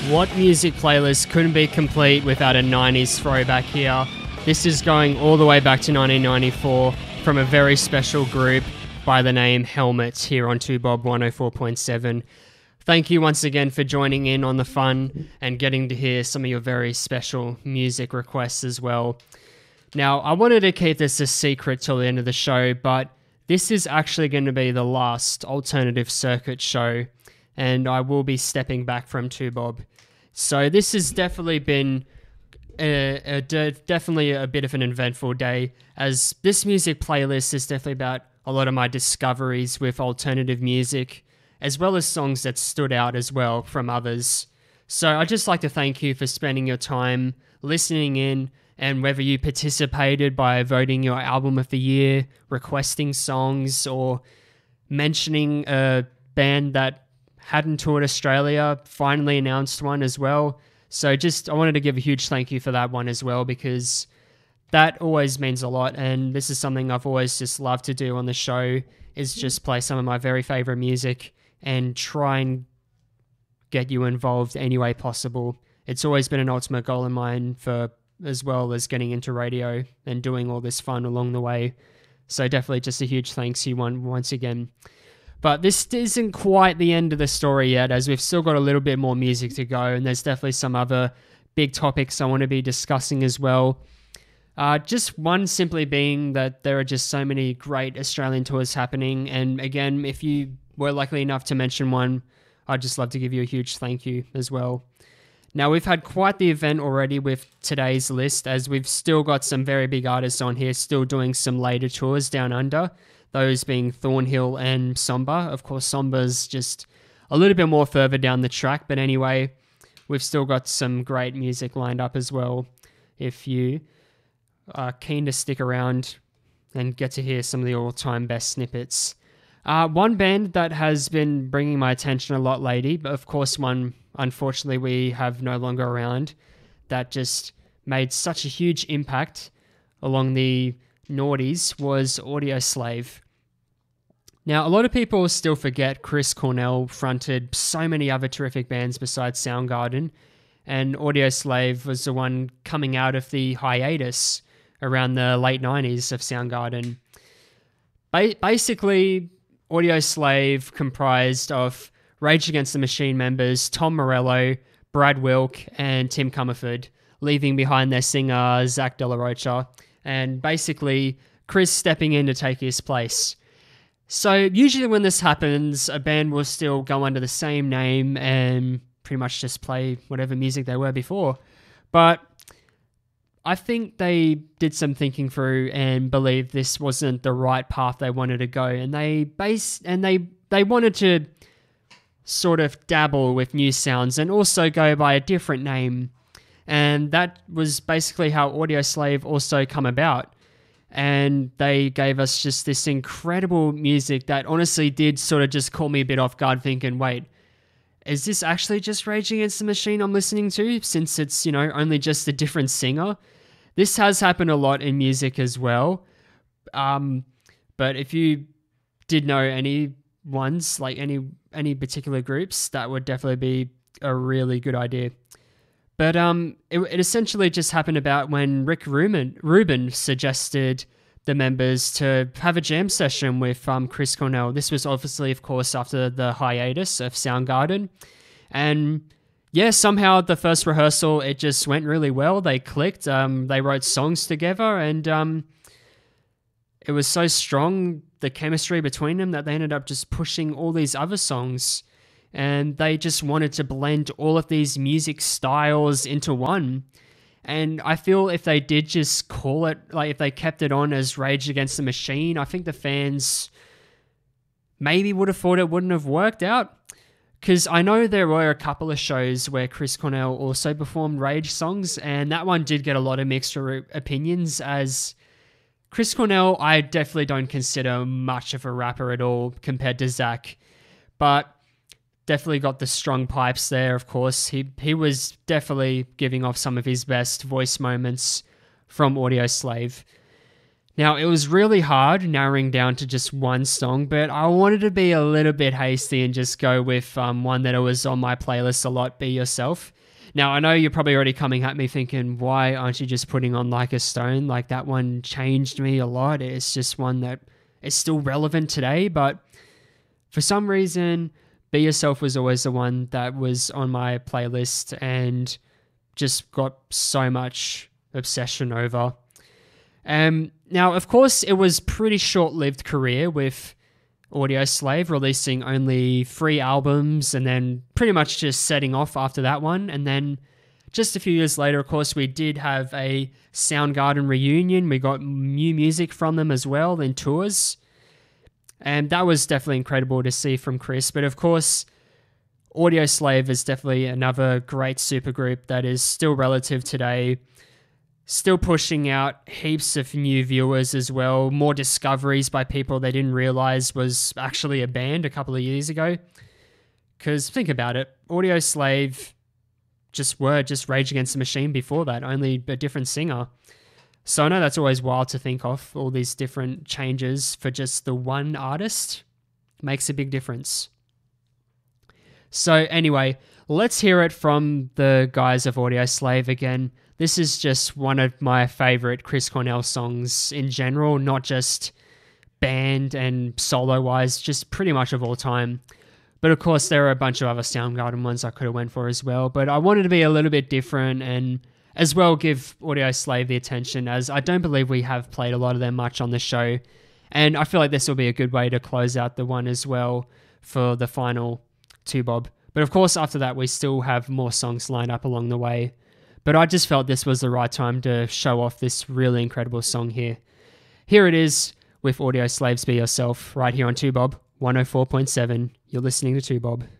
What music playlist couldn't be complete without a 90s throwback here? This is going all the way back to 1994 from a very special group by the name Helmet here on 2Bob 104.7. Thank you once again for joining in on the fun and getting to hear some of your very special music requests as well. Now, I wanted to keep this a secret till the end of the show, but this is actually going to be the last Alternative Circuit show, and I will be stepping back from 2Bob. So this has definitely been definitely a bit of an eventful day, as this music playlist is definitely about a lot of my discoveries with alternative music, as well as songs that stood out as well from others. So I'd just like to thank you for spending your time listening in, and whether you participated by voting your album of the year, requesting songs, or mentioning a band that hadn't toured Australia, finally announced one as well. So I wanted to give a huge thank you for that one as well, because that always means a lot, and this is something I've always just loved to do on the show, is just play some of my very favorite music and try and get you involved any way possible. It's always been an ultimate goal of mine, for as well as getting into radio and doing all this fun along the way. So definitely just a huge thanks to you once again. But this isn't quite the end of the story yet, as we've still got a little bit more music to go, and there's definitely some other big topics I want to be discussing as well. Just one simply being that there are just so many great Australian tours happening, and again, if you were lucky enough to mention one, I'd just love to give you a huge thank you as well. Now, we've had quite the event already with today's list, as we've still got some very big artists on here still doing some later tours down under, those being Thornhill and Somba. Of course, Somba's just a little bit more further down the track, but anyway, we've still got some great music lined up as well, if you are keen to stick around and get to hear some of the all-time best snippets. One band that has been bringing my attention a lot lately, but of course one unfortunately we have no longer around, that just made such a huge impact along the noughties, was Audioslave. Now, a lot of people still forget Chris Cornell fronted so many other terrific bands besides Soundgarden, and Audioslave was the one coming out of the hiatus around the late 90s of Soundgarden. Basically, Audioslave comprised of Rage Against the Machine members Tom Morello, Brad Wilk, and Tim Comerford, leaving behind their singer Zach De La Rocha, and basically Chris stepping in to take his place. So usually when this happens, a band will still go under the same name and pretty much just play whatever music they were before. But I think they did some thinking through and believed this wasn't the right path they wanted to go, and they wanted to sort of dabble with new sounds and also go by a different name. And that was basically how Audioslave also come about. And they gave us just this incredible music that honestly did sort of just caught me a bit off guard, thinking, wait, is this actually just Rage Against the Machine I'm listening to, since it's, only just a different singer? This has happened a lot in music as well. But if you did know any ones, like any particular groups, that would definitely be a really good idea. But it essentially just happened about when Rick Rubin suggested the members to have a jam session with Chris Cornell. This was obviously, of course, after the hiatus of Soundgarden. And yeah, somehow the first rehearsal, it just went really well. They clicked. They wrote songs together, and it was so strong, the chemistry between them, that they ended up just pushing all these other songs. And they just wanted to blend all of these music styles into one. And I feel if they did just call it, like if they kept it on as Rage Against the Machine, I think the fans maybe would have thought it wouldn't have worked out. Because I know there were a couple of shows where Chris Cornell also performed Rage songs, and that one did get a lot of mixed opinions, as Chris Cornell I definitely don't consider much of a rapper at all compared to Zach. But definitely got the strong pipes there, of course. He was definitely giving off some of his best voice moments from Audioslave. Now, it was really hard narrowing down to just one song, but I wanted to be a little bit hasty and just go with one that was on my playlist a lot, Be Yourself. Now, I know you're probably already coming at me thinking, why aren't you just putting on Like a Stone? Like, that one changed me a lot. It's just one that is still relevant today, but for some reason, Be Yourself was always the one that was on my playlist and just got so much obsession over. Now, of course, it was pretty short-lived career with Audioslave releasing only 3 albums and then pretty much just setting off after that one. And then just a few years later, of course, we did have a Soundgarden reunion. We got new music from them as well in tours. And that was definitely incredible to see from Chris. But of course, Audioslave is definitely another great supergroup that is still relative today. Still pushing out heaps of new viewers as well. More discoveries by people they didn't realize was actually a band a couple of years ago. Because think about it, Audioslave were just Rage Against the Machine before that, only a different singer. So I know that's always wild to think of, all these different changes for just the one artist. Makes a big difference. So anyway, let's hear it from the guys of Audioslave again. This is just one of my favorite Chris Cornell songs in general, not just band and solo-wise, just pretty much of all time. But of course, there are a bunch of other Soundgarden ones I could have went for as well. But I wanted to be a little bit different and as well give Audioslave the attention, as I don't believe we have played a lot of them much on the show. And I feel like this will be a good way to close out the one as well for the final 2Bob. But of course, after that, we still have more songs lined up along the way. But I just felt this was the right time to show off this really incredible song here. Here it is with Audioslave's Be Yourself, right here on 2Bob 104.7. You're listening to 2Bob.